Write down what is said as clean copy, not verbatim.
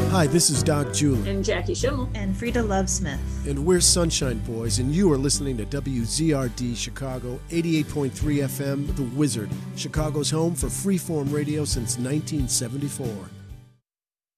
Hi, this is Doc Julie. And Jackie Schimmel. And Frida Love Smith. And we're Sunshine Boys, and you are listening to WZRD Chicago, 88.3 FM, The Wizard, Chicago's home for freeform radio since 1974.